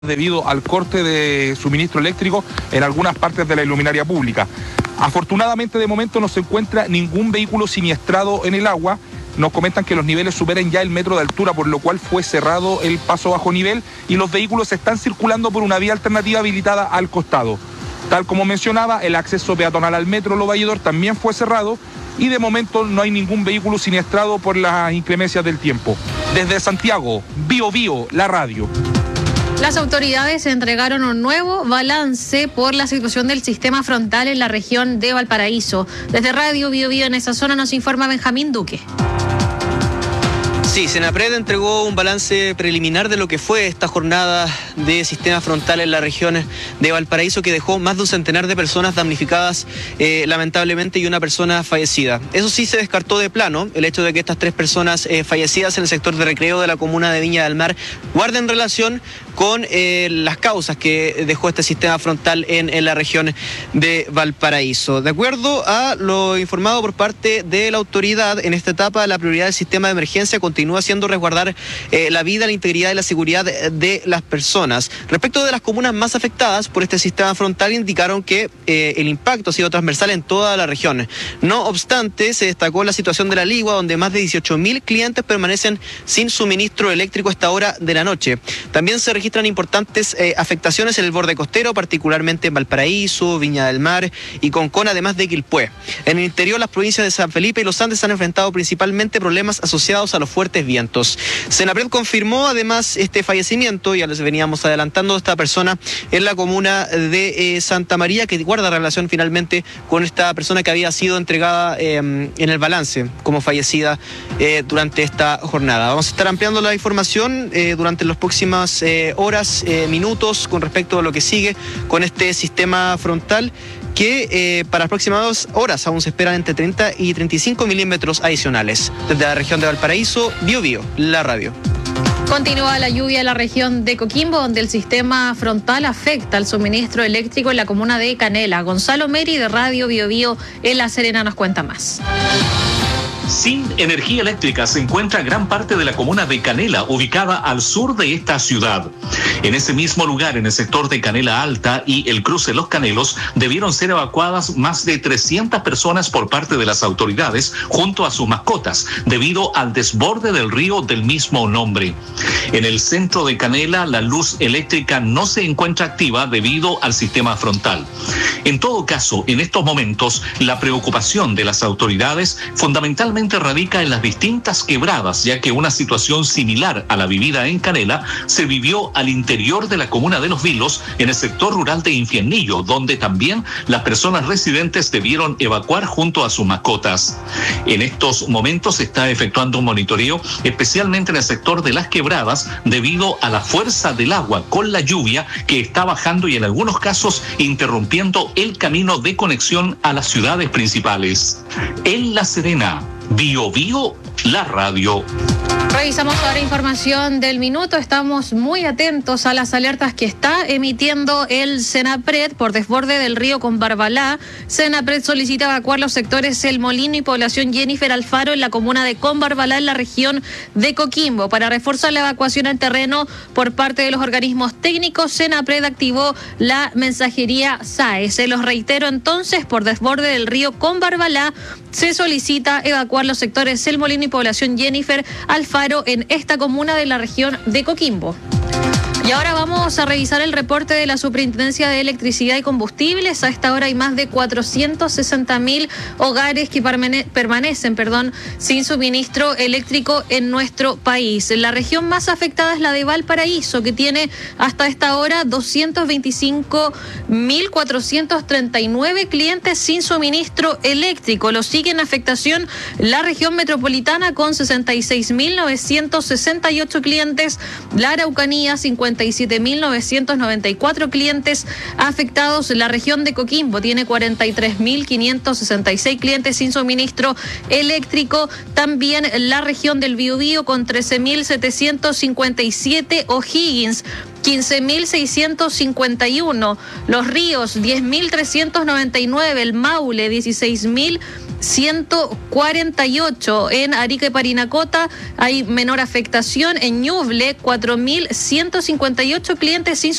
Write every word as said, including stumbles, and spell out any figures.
debido al corte de suministro eléctrico en algunas partes de la iluminaria pública. Afortunadamente, de momento no se encuentra ningún vehículo siniestrado en el agua. Nos comentan que los niveles superan ya el metro de altura, por lo cual fue cerrado el paso bajo nivel y los vehículos están circulando por una vía alternativa habilitada al costado. Tal como mencionaba, el acceso peatonal al metro Lo Valledor también fue cerrado y de momento no hay ningún vehículo siniestrado por las inclemencias del tiempo. Desde Santiago, Bio Bio, la radio. Las autoridades entregaron un nuevo balance por la situación del sistema frontal en la región de Valparaíso. Desde Radio Bio Bio en esa zona nos informa Benjamín Duque. Sí, Senapred entregó un balance preliminar de lo que fue esta jornada de sistema frontal en la región de Valparaíso, que dejó más de un centenar de personas damnificadas, eh, lamentablemente, y una persona fallecida. Eso sí, se descartó de plano el hecho de que estas tres personas eh, fallecidas en el sector de recreo de la comuna de Viña del Mar guarden relación con eh, las causas que dejó este sistema frontal en, en la región de Valparaíso. De acuerdo a lo informado por parte de la autoridad, en esta etapa la prioridad del sistema de emergencia continúa siendo resguardar eh, la vida, la integridad y la seguridad de, de las personas. Respecto de las comunas más afectadas por este sistema frontal, indicaron que eh, el impacto ha sido transversal en toda la región. No obstante, se destacó la situación de La Ligua, donde más de dieciocho mil clientes permanecen sin suministro eléctrico a esta hora de la noche. También se registran importantes eh, afectaciones en el borde costero, particularmente en Valparaíso, Viña del Mar y Concón, además de Quilpué. En el interior, las provincias de San Felipe y Los Andes han enfrentado principalmente problemas asociados a los fuertes vientos. Senapred confirmó además este fallecimiento, ya les veníamos adelantando, esta persona en la comuna de eh, Santa María, que guarda relación finalmente con esta persona que había sido entregada eh, en el balance como fallecida eh, durante esta jornada. Vamos a estar ampliando la información eh, durante las próximas eh, horas, eh, minutos, con respecto a lo que sigue con este sistema frontal, que eh, para las próximas horas aún se esperan entre treinta y treinta y cinco milímetros adicionales. Desde la región de Valparaíso, Bio Bio, la radio. Continúa la lluvia en la región de Coquimbo, donde el sistema frontal afecta al suministro eléctrico en la comuna de Canela. Gonzalo Meri, de Radio Bio Bio en La Serena, nos cuenta más. Sin energía eléctrica se encuentra gran parte de la comuna de Canela, ubicada al sur de esta ciudad. En ese mismo lugar, en el sector de Canela Alta y el cruce Los Canelos, debieron ser evacuadas más de trescientas personas por parte de las autoridades junto a sus mascotas, debido al desborde del río del mismo nombre. En el centro de Canela, la luz eléctrica no se encuentra activa debido al sistema frontal. En todo caso, en estos momentos, la preocupación de las autoridades fundamentalmente radica en las distintas quebradas, ya que una situación similar a la vivida en Canela se vivió al interior de la comuna de Los Vilos, en el sector rural de Infiernillo, donde también las personas residentes debieron evacuar junto a sus mascotas. En estos momentos se está efectuando un monitoreo, especialmente en el sector de las quebradas, debido a la fuerza del agua con la lluvia que está bajando y en algunos casos interrumpiendo el camino de conexión a las ciudades principales. En La Serena, Bio Bio, la radio. Revisamos ahora información del minuto. Estamos muy atentos a las alertas que está emitiendo el Senapred por desborde del río Combarbalá. Senapred solicita evacuar los sectores El Molino y población Jennifer Alfaro en la comuna de Combarbalá, en la región de Coquimbo. Para reforzar la evacuación en terreno por parte de los organismos técnicos, Senapred activó la mensajería S A E. Se los reitero entonces, por desborde del río Combarbalá se solicita evacuar los sectores El Molino y población Jennifer Alfaro en esta comuna de la región de Coquimbo. Y ahora vamos a revisar el reporte de la Superintendencia de Electricidad y Combustibles. A esta hora hay más de cuatrocientos sesenta mil hogares que permane- permanecen perdón, sin suministro eléctrico en nuestro país. La región más afectada es la de Valparaíso, que tiene hasta esta hora doscientos veinticinco mil cuatrocientos treinta y nueve clientes sin suministro eléctrico. Lo sigue en afectación la región metropolitana con sesenta y seis mil novecientos sesenta y ocho clientes, la Araucanía cincuenta y siete mil novecientos noventa y cuatro clientes afectados. La región de Coquimbo tiene cuarenta y tres mil quinientos sesenta y seis clientes sin suministro eléctrico. También la región del Biobío con trece mil setecientos cincuenta y siete, O'Higgins quince mil seiscientos cincuenta y uno, Los Ríos diez mil trescientos noventa y nueve, el Maule dieciséis mil ciento cuarenta y ocho. En Arica y Parinacota hay menor afectación. En Ñuble, cuatro mil ciento cincuenta y ocho clientes sin